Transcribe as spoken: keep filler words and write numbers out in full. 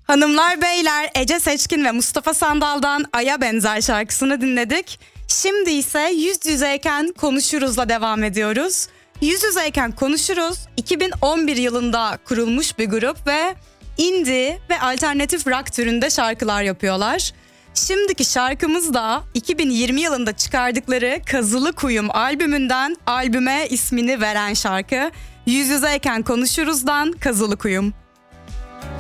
Hanımlar beyler, Ece Seçkin ve Mustafa Sandal'dan Ay'a Benzer şarkısını dinledik. Şimdi ise Yüz Yüzeyken Konuşuruz'la devam ediyoruz. Yüz Yüzeyken Konuşuruz iki bin on bir yılında kurulmuş bir grup ve indie ve alternatif rock türünde şarkılar yapıyorlar. Şimdiki şarkımız da iki bin yirmi yılında çıkardıkları Kazılı Kuyum albümünden albüme ismini veren şarkı. Yüz Yüzeyken Konuşuruz'dan Kazılı Kuyum.